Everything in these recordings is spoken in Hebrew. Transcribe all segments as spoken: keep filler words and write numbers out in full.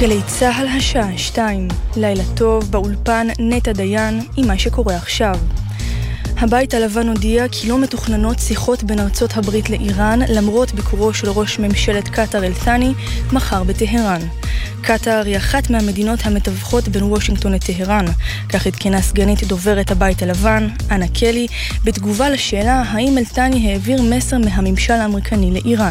גלי צהל השעה שתיים, לילה טוב, באולפן נטע דיין עם מה שקורה עכשיו. הבית הלבן הודיע כי לא מתוכננות שיחות בין ארצות הברית לאיראן למרות ביקורו של ראש ממשלת קטר אל-ת'אני מחר בטהרן. קטר היא אחת מהמדינות המתווכות בין וושינגטון לטהרן, כך עדכנה סגנית דוברת הבית הלבן, אנה קלי, בתגובה לשאלה האם אל-ת'אני העביר מסר מהממשל האמריקני לאיראן.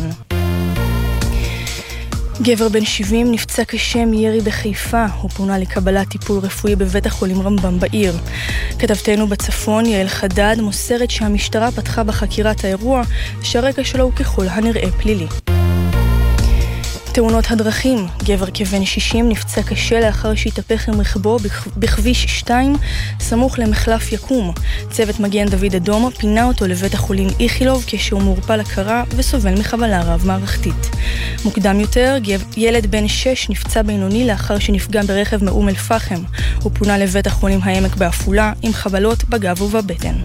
גבר בן שבעים נפצע קשה מירי בחיפה, הוא פונה לקבלת טיפול רפואי בבית החולים רמב"ם בעיר. כתבתנו בצפון, יעל חדד, מוסרת שהמשטרה פתחה בחקירת האירוע, שהרקע שלו הוא ככל הנראה פלילי. תאונות הדרכים, גבר כבן שישים נפצע קשה לאחר שהתהפך עם רכבו בכביש שתיים, סמוך למחלף יקום. צוות מגן דוד אדום פינה אותו לבית החולים איכילוב כשהוא מורפא לקרה וסובל מחבלה רב מערכתית. מוקדם יותר, ילד בן שש נפצע בינוני לאחר שנפגע ברכב מאום אל פחם. הוא פונה לבית החולים העמק באפולה עם חבלות בגב ובבטן.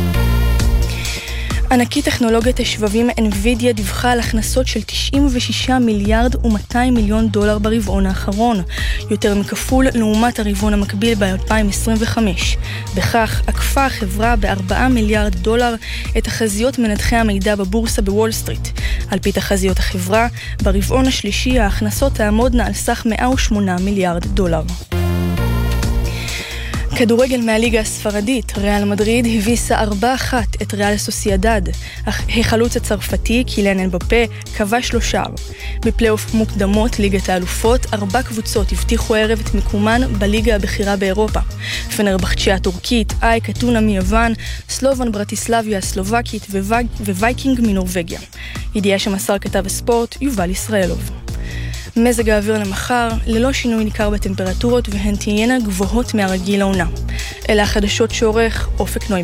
ענקית טכנולוגיית השבבים NVIDIA דיווחה על הכנסות של תשעים ושישה מיליארד ומאתיים מיליון דולר ברבעון האחרון, יותר מכפול לעומת הרבעון המקביל ב-אלפיים עשרים וחמש. בכך עקפה החברה ב-ארבעה מיליארד דולר את תחזיות מנתחי המידע בבורסה בוול סטריט. על פי תחזיות החברה, ברבעון השלישי ההכנסות תעמודנה על סך מאה ושמונה מיליארד דולר. כדורגל מהליגה הספרדית, ריאל מדריד הביסה ארבע אחת את ריאל סוסיידד, אך החלוץ הצרפתי קילן אמבפה כבש לו שער. בפלייאוף מוקדמות ליגת האלופות, ארבע קבוצות הבטיחו הערב את מקומן בליגה הבכירה באירופה. פנרבחצ'ה הטורקית, אייק אתונה מיוון, סלובן ברטיסלביה הסלובקית ווייקינג מנורווגיה. ידיעה שמסר כתב הספורט יובל ישראלוב. מזג האוויר למחר, ללא שינוי ניכר בטמפרטורות והן תהיינה גבוהות מהרגיל לעונה. אלה החדשות שעורך אופק נוי.